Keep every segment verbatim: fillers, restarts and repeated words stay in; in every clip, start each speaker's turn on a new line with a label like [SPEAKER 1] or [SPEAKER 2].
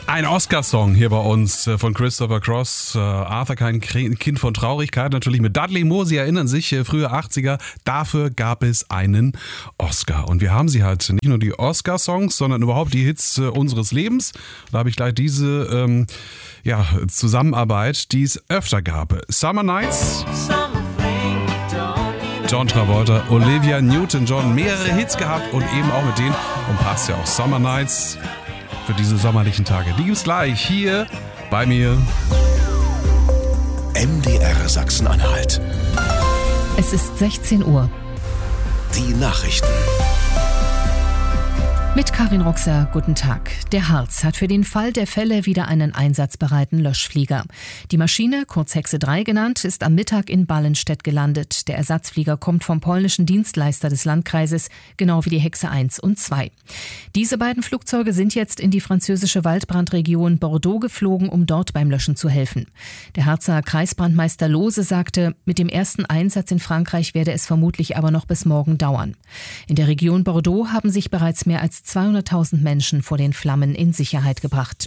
[SPEAKER 1] Ein Oscar-Song hier bei uns von Christopher Cross. Arthur, kein Kind von Traurigkeit, natürlich mit Dudley Moore. Sie erinnern sich, frühe achtziger, dafür gab es einen Oscar. Und wir haben sie halt nicht nur die Oscar-Songs, sondern überhaupt die Hits unseres Lebens. Da habe ich gleich diese ähm, ja, Zusammenarbeit, die es öfter gab. Summer Nights, John Travolta, Olivia Newton-John, mehrere Hits gehabt und eben auch mit denen, und passt ja auch, Summer Nights für diese sommerlichen Tage. Die gibt's gleich hier bei mir.
[SPEAKER 2] M D R Sachsen-Anhalt.
[SPEAKER 3] Es ist sechzehn Uhr.
[SPEAKER 2] Die Nachrichten.
[SPEAKER 3] Mit Karin Roxer, guten Tag. Der Harz hat für den Fall der Fälle wieder einen einsatzbereiten Löschflieger. Die Maschine, kurz Hexe drei genannt, ist am Mittag in Ballenstedt gelandet. Der Ersatzflieger kommt vom polnischen Dienstleister des Landkreises, genau wie die Hexe eins und zwei. Diese beiden Flugzeuge sind jetzt in die französische Waldbrandregion Bordeaux geflogen, um dort beim Löschen zu helfen. Der Harzer Kreisbrandmeister Lohse sagte, mit dem ersten Einsatz in Frankreich werde es vermutlich aber noch bis morgen dauern. In der Region Bordeaux haben sich bereits mehr als zweihunderttausend Menschen vor den Flammen in Sicherheit gebracht.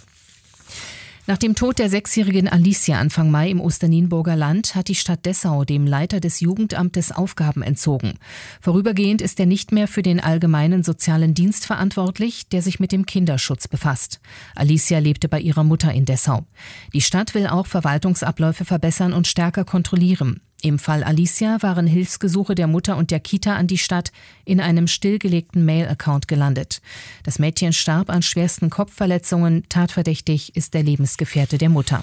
[SPEAKER 3] Nach dem Tod der sechsjährigen Alicia Anfang Mai im Osternienburger Land hat die Stadt Dessau dem Leiter des Jugendamtes Aufgaben entzogen. Vorübergehend ist er nicht mehr für den allgemeinen sozialen Dienst verantwortlich, der sich mit dem Kinderschutz befasst. Alicia lebte bei ihrer Mutter in Dessau. Die Stadt will auch Verwaltungsabläufe verbessern und stärker kontrollieren. Im Fall Alicia waren Hilfsgesuche der Mutter und der Kita an die Stadt in einem stillgelegten Mail-Account gelandet. Das Mädchen starb an schwersten Kopfverletzungen. Tatverdächtig ist der Lebensgefährte der Mutter.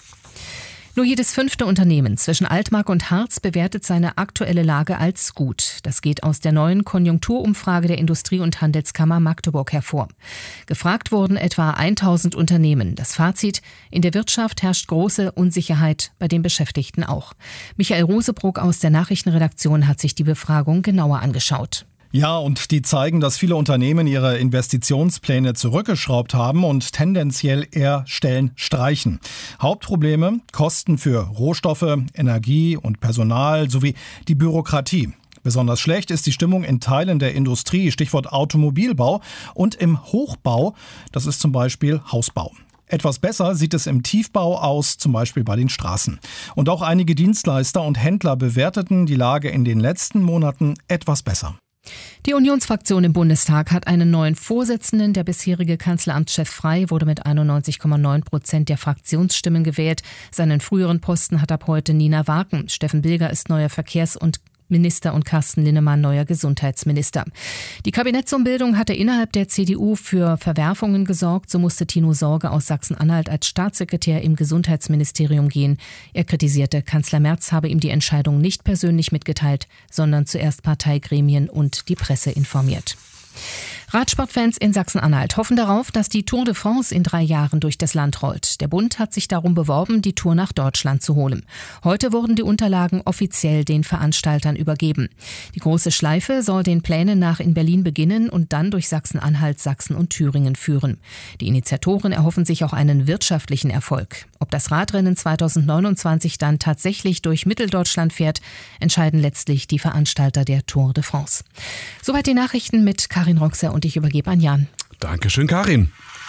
[SPEAKER 3] Nur jedes fünfte Unternehmen zwischen Altmark und Harz bewertet seine aktuelle Lage als gut. Das geht aus der neuen Konjunkturumfrage der Industrie- und Handelskammer Magdeburg hervor. Gefragt wurden etwa tausend Unternehmen. Das Fazit: In der Wirtschaft herrscht große Unsicherheit, bei den Beschäftigten auch. Michael Rosebruck aus der Nachrichtenredaktion hat sich die Befragung genauer angeschaut.
[SPEAKER 4] Ja, und die zeigen, dass viele Unternehmen ihre Investitionspläne zurückgeschraubt haben und tendenziell eher Stellen streichen. Hauptprobleme: Kosten für Rohstoffe, Energie und Personal sowie die Bürokratie. Besonders schlecht ist die Stimmung in Teilen der Industrie, Stichwort Automobilbau, und im Hochbau, das ist zum Beispiel Hausbau. Etwas besser sieht es im Tiefbau aus, zum Beispiel bei den Straßen. Und auch einige Dienstleister und Händler bewerteten die Lage in den letzten Monaten etwas besser.
[SPEAKER 3] Die Unionsfraktion im Bundestag hat einen neuen Vorsitzenden. Der bisherige Kanzleramtschef Frey wurde mit einundneunzig Komma neun Prozent der Fraktionsstimmen gewählt. Seinen früheren Posten hat ab heute Nina Waken. Steffen Bilger ist neuer Verkehrs- und Minister und Carsten Linnemann neuer Gesundheitsminister. Die Kabinettsumbildung hatte innerhalb der C D U für Verwerfungen gesorgt. So musste Tino Sorge aus Sachsen-Anhalt als Staatssekretär im Gesundheitsministerium gehen. Er kritisierte, Kanzler Merz habe ihm die Entscheidung nicht persönlich mitgeteilt, sondern zuerst Parteigremien und die Presse informiert. Radsportfans in Sachsen-Anhalt hoffen darauf, dass die Tour de France in drei Jahren durch das Land rollt. Der Bund hat sich darum beworben, die Tour nach Deutschland zu holen. Heute wurden die Unterlagen offiziell den Veranstaltern übergeben. Die große Schleife soll den Plänen nach in Berlin beginnen und dann durch Sachsen-Anhalt, Sachsen und Thüringen führen. Die Initiatoren erhoffen sich auch einen wirtschaftlichen Erfolg. Ob das Radrennen zweitausendneunundzwanzig dann tatsächlich durch Mitteldeutschland fährt, entscheiden letztlich die Veranstalter der Tour de France. Soweit die Nachrichten mit Karin Roxer und ich übergebe an Jan.
[SPEAKER 1] Dankeschön, Karin.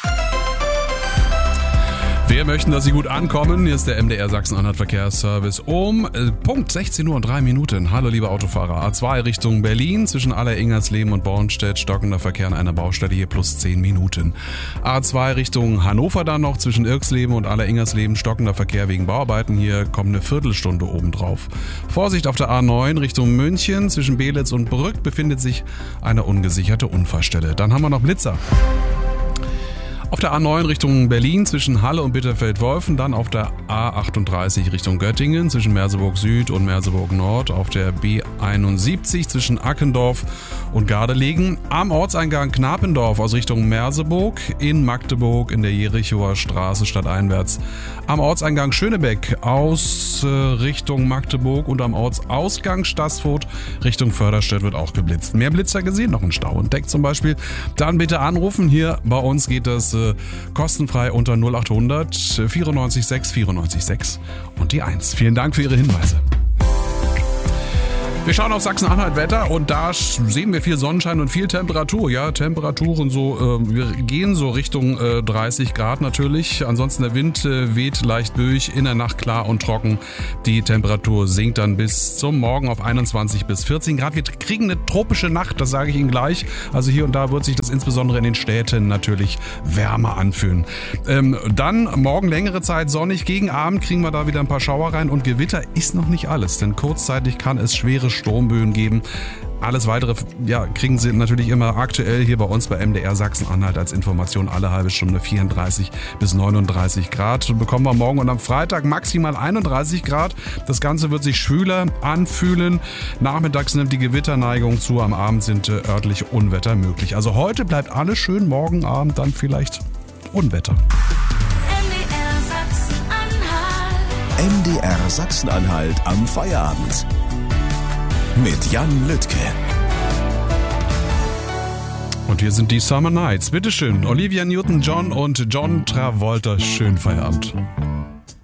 [SPEAKER 1] Wir möchten, dass Sie gut ankommen. Hier ist der M D R Sachsen-Anhalt Verkehrsservice um äh, Punkt sechzehn Uhr und drei Minuten. Hallo liebe Autofahrer. A zwei Richtung Berlin zwischen Aller-Ingersleben und Bornstedt. Stockender Verkehr an einer Baustelle hier plus zehn Minuten. A zwei Richtung Hannover dann noch zwischen Irksleben und Aller-Ingersleben. Stockender Verkehr wegen Bauarbeiten. Hier kommt eine Viertelstunde obendrauf. Vorsicht auf der A neun Richtung München. Zwischen Belitz und Brück befindet sich eine ungesicherte Unfallstelle. Dann haben wir noch Blitzer. Auf der A neun Richtung Berlin zwischen Halle und Bitterfeld-Wolfen, dann auf der A achtunddreißig Richtung Göttingen zwischen Merseburg Süd und Merseburg Nord, auf der B einundsiebzig zwischen Ackendorf und Gardelegen, am Ortseingang Knapendorf aus Richtung Merseburg, in Magdeburg in der Jerichower Straße stadteinwärts, am Ortseingang Schönebeck aus äh, Richtung Magdeburg und am Ortsausgang Stassfurt Richtung Förderstedt wird auch geblitzt. Mehr Blitzer gesehen, noch ein Stau entdeckt zum Beispiel, dann bitte anrufen. Hier bei uns geht das äh, kostenfrei unter null achthundert vierundneunzig sechs vierundneunzig sechs und die eins. Vielen Dank für Ihre Hinweise. Wir schauen auf Sachsen-Anhalt Wetter und da sehen wir viel Sonnenschein und viel Temperatur. Ja, Temperaturen so, äh, wir gehen so Richtung äh, dreißig Grad natürlich. Ansonsten der Wind äh, weht leicht durch, in der Nacht klar und trocken. Die Temperatur sinkt dann bis zum Morgen auf einundzwanzig bis vierzehn Grad. Wir kriegen eine tropische Nacht, das sage ich Ihnen gleich. Also hier und da wird sich das insbesondere in den Städten natürlich wärmer anfühlen. Ähm, dann morgen längere Zeit sonnig. Gegen Abend kriegen wir da wieder ein paar Schauer rein und Gewitter ist noch nicht alles, denn kurzzeitig kann es schwere Sturmböen geben. Alles weitere ja, kriegen Sie natürlich immer aktuell hier bei uns bei M D R Sachsen-Anhalt als Information alle halbe Stunde vierunddreißig bis neununddreißig Grad. Bekommen wir morgen und am Freitag maximal einunddreißig Grad. Das Ganze wird sich schwüler anfühlen. Nachmittags nimmt die Gewitterneigung zu. Am Abend sind äh, örtlich Unwetter möglich. Also heute bleibt alles schön. Morgen Abend dann vielleicht Unwetter.
[SPEAKER 2] M D R Sachsen-Anhalt am Feierabend. Mit Jan Lüttke.
[SPEAKER 1] Und hier sind die Summer Nights. Bitteschön, Olivia Newton-John und John Travolta. Schönen Feierabend.